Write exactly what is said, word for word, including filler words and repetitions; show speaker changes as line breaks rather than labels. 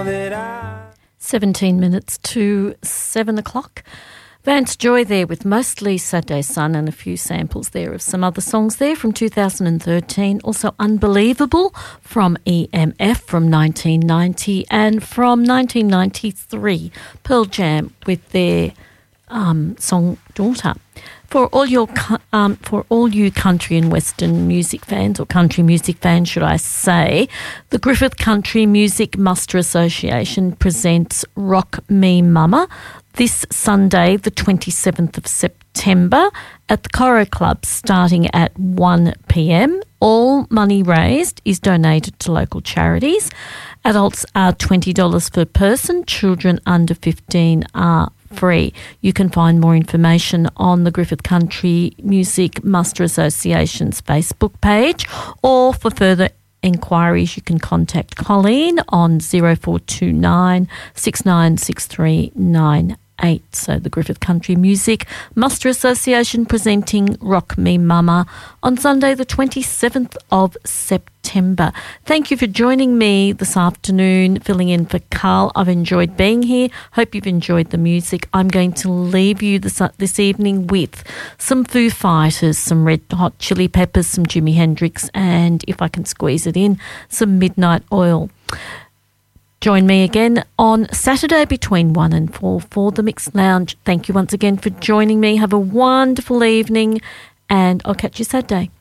know that I...
seventeen minutes to seven o'clock. Vance Joy there with mostly Saturday Sun and a few samples there of some other songs there from two thousand thirteen. Also Unbelievable from E M F from nineteen ninety, and from nineteen ninety-three, Pearl Jam with their um, song Daughter. For all your um, for all you country and western music fans, or country music fans, should I say, the Griffith Country Music Muster Association presents Rock Me Mama this Sunday, the twenty-seventh of September, at the Coro Club, starting at one p.m. All money raised is donated to local charities. Adults are twenty dollars per person. Children under fifteen are free. You can find more information on the Griffith Country Music Muster Association's Facebook page, or for further enquiries you can contact Colleen on zero four two nine, six nine six three nine eight. So the Griffith Country Music Muster Association presenting Rock Me Mama on Sunday the twenty-seventh of September. Thank you for joining me this afternoon, filling in for Carl. I've enjoyed being here. Hope you've enjoyed the music. I'm going to leave you this, this evening with some Foo Fighters, some Red Hot Chili Peppers, some Jimi Hendrix, and if I can squeeze it in, some Midnight Oil. Join me again on Saturday between one and four for the Mixed Lounge. Thank you once again for joining me. Have a wonderful evening, and I'll catch you Saturday.